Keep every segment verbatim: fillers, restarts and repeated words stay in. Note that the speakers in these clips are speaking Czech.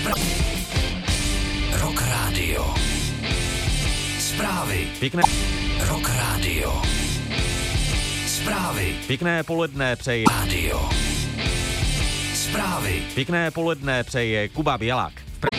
Rock Radio. Zprávy. Pěkné. Rock Radio. Zprávy. Pěkné poledne přeje. Radio. Zprávy. Pěkné poledne přeje Kuba Bělak.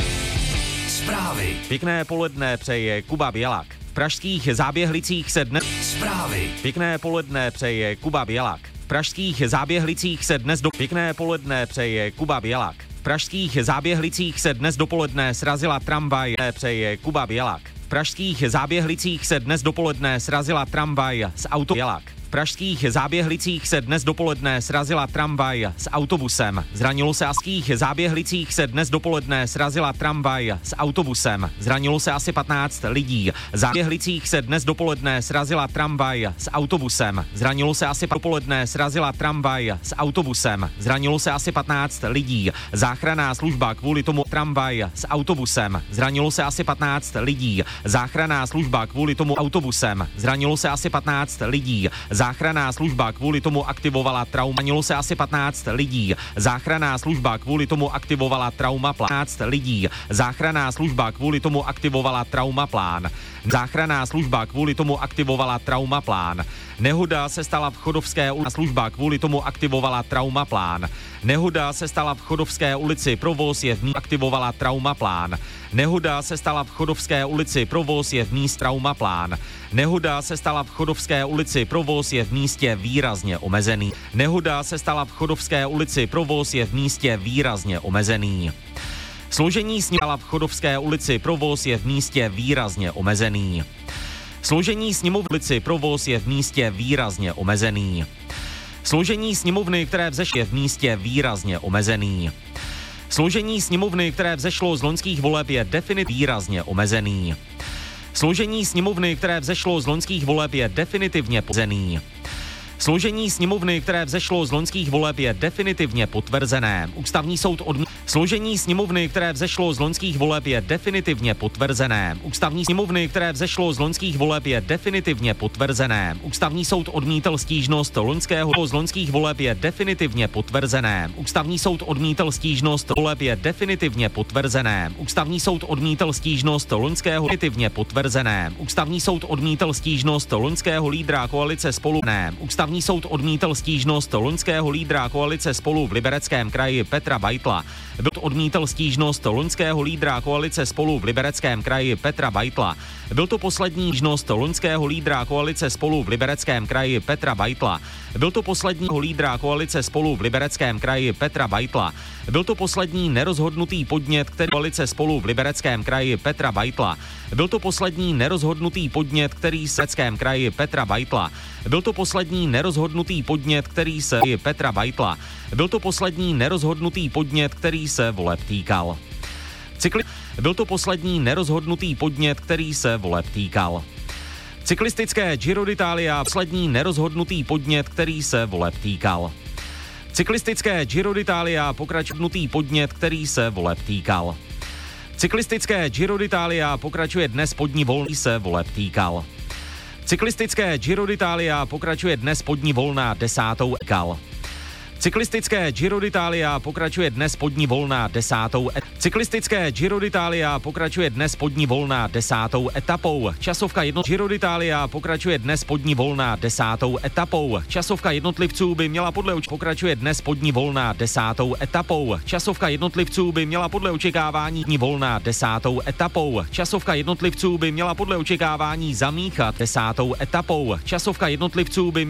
Zprávy. Pěkné poledne přeje Kuba Bělak. V pražských Záběhlicích se dnes. Zprávy. Pěkné poledne přeje Kuba Bělak. V pražských Záběhlicích se dnes do. Pěkné poledne přeje Kuba Bělak. V pražských Záběhlicích se dnes dopoledne srazila tramvaj. Přeje Kuba Bělak. V pražských Záběhlicích se dnes dopoledne srazila tramvaj s auto Bělak. V pražských Záběhlicích se dnes dopoledne srazila tramvaj s autobusem. Zranilo se aských Záběhlicích se dnes dopoledne srazila tramvaj s autobusem. Zranilo se asi patnáct lidí. V Záběhlicích se dnes dopoledne srazila tramvaj s autobusem. Zranilo se asi dopoledne srazila tramvaj s autobusem. Zranilo se asi patnáct lidí. Záchranná služba kvůli tomu tramvaj s autobusem. Zranilo se asi patnáct lidí. Záchranná služba kvůli tomu autobusem. Zranilo se asi patnáct lidí. Záchranná služba kvůli tomu aktivovala trauma. Zranilo se asi patnáct lidí. Záchranná služba kvůli tomu aktivovala trauma plán. patnáct lidí. Záchranná služba kvůli tomu aktivovala trauma plán. Záchranná služba kvůli tomu aktivovala trauma plán. Nehoda se stala v Chodovské ulici. Služba kvůli tomu aktivovala trauma plán. Nehoda se stala v Chodovské ulici. Provoz je v ní aktivovala trauma plán. Nehoda se stala v Chodovské ulici. Provoz je v místě trauma plán. Nehoda se stala v Chodovské ulici. Provoz je v místě výrazně omezený. Nehoda se stala v Chodovské ulici. Provoz je v místě výrazně omezený. Složení sněmovny v Chodovské ulici. Provoz je v místě výrazně omezený. Složení sněmovny ulici. Provoz je v místě výrazně omezený. Složení sněmovny, které vzešlo, je v místě výrazně omezený. Složení sněmovny, které vzešlo z loňských voleb, je definitivně výrazně omezený. Složení sněmovny, které vzešlo z loňských voleb, je definitivně potvrzený. Složení sněmovny, které vzešlo z loňských voleb, je definitivně potvrzené. Ústavní soud odmítl. Složení sněmovny, které vzešlo z loňských voleb, je definitivně potvrzené. Ústavní sněmovny, které vzešlo z loňských voleb, je definitivně potvrzené. Ústavní soud odmítl stížnost loňského z loňských voleb, je definitivně potvrzené. Ústavní soud odmítl stížnost voleb, je definitivně potvrzené. Ústavní soud odmítl stížnost loňského definitivně potvrzené. Ústavní soud odmítl stížnost loňského lídra koalice Spolu. Ne. Ústavní soud odmítl stížnost loňského lídra koalice Spolu v Libereckém kraji Petra Beitla. Byl odmítl stížnost loňského lídra koalice Spolu v Libereckém kraji Petra Beitla. Byl to poslední stížnost loňského lídra koalice Spolu v Libereckém kraji Petra Beitla. Byl to poslední lídra koalice Spolu v Libereckém kraji Petra Beitla. Byl to poslední nerozhodnutý podnět, který koalice Spolu v Libereckém kraji Petra Beitla. Byl to poslední nerozhodnutý podnět, který se v Libereckém kraji Petra Beitla. Byl to poslední nerozhodnutý podnět, který se Petra Beitla. Byl to poslední nerozhodnutý podnět, který se voleb týkal. Cykli... Byl to poslední nerozhodnutý podnět, který se voleb týkal. Cyklistické Giro d'Italia, poslední nerozhodnutý podnět, který se voleb týkal. Cyklistické Giro d'Italia, pokračující podnět, který se voleb týkal. Cyklistické Giro d'Italia pokračuje dnes podní volný se voleb týkal. Cyklistické Giro d'Italia pokračuje dnes podní volná desátou ekal. Cyklistické Giro d'Italia pokračuje dnes podní volná desátou et... Cyklistické Giro d'Italia pokračuje dnes podní volná desátou etapou. Časovka jedno... Giro d'Italia pokračuje dnes podní volná desátou etapou. Časovka jednotlivců by měla podle oč... pokračuje dnes podní volná desátou etapou. Časovka jednotlivců by měla podle očekávání dní volná desátou etapou. Časovka jednotlivců by měla podle očekávání zamíchat desátou etapou. Časovka jednotlivců by